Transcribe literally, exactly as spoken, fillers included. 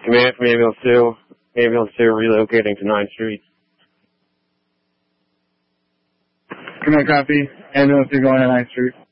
Command from Ambulance two. Ambulance two relocating to ninth Street. Command copy. Ambulance two going to ninth Street.